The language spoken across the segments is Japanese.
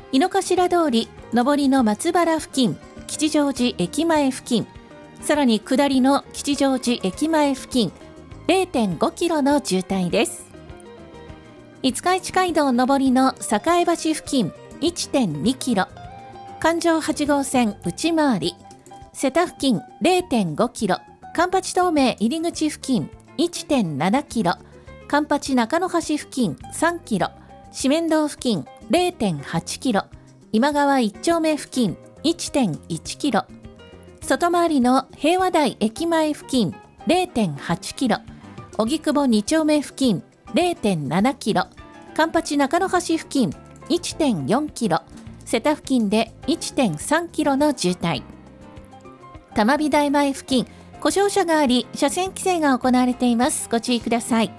井の頭通り上りの松原付近、吉祥寺駅前付近、さらに下りの吉祥寺駅前付近 0.5 キロの渋滞です。五日市街道上りの栄橋付近 1.2 キロ、環状8号線内回り瀬田付近 0.5 キロ、環八東名入口付近 1.7 キロ、環八中野橋付近3キロ、四面道付近 0.8 キロ、今川一丁目付近 1.1 キロ、外回りの平和台駅前付近 0.8 キロ、荻窪2丁目付近 0.7 キロ、環八中野橋付近 1.4 キロ、瀬田付近で 1.3 キロの渋滞。玉美大前付近、故障車があり車線規制が行われています。ご注意ください。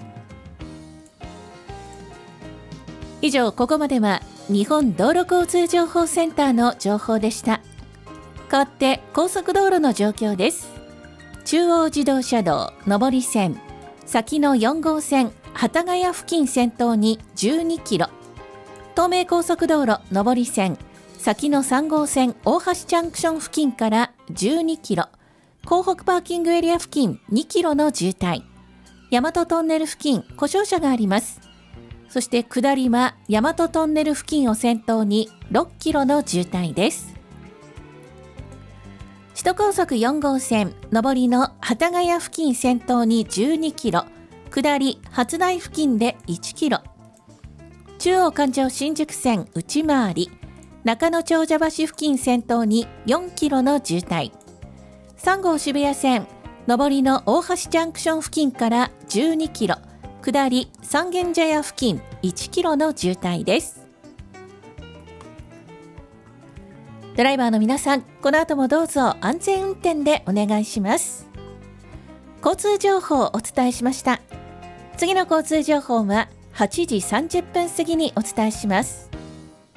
以上、ここまでは日本道路交通情報センターの情報でした。代わって高速道路の状況です。中央自動車道上り線、先の4号線幡ヶ谷付近先頭に12キロ、東名高速道路上り線、先の3号線大橋ジャンクション付近から12キロ、港北パーキングエリア付近2キロの渋滞。大和トンネル付近故障車があります。そして下りは大和トンネル付近を先頭に6キロの渋滞です。首都高速4号線上りの幡ヶ谷付近先頭に12キロ、下り初台付近で1キロ、中央環状新宿線内回り中野長者橋付近先頭に4キロの渋滞。3号渋谷線上りの大橋ジャンクション付近から12キロ、下り三軒茶屋付近1キロの渋滞です。ドライバーの皆さん、この後もどうぞ安全運転でお願いします。交通情報をお伝えしました。次の交通情報は8時30分過ぎにお伝えします。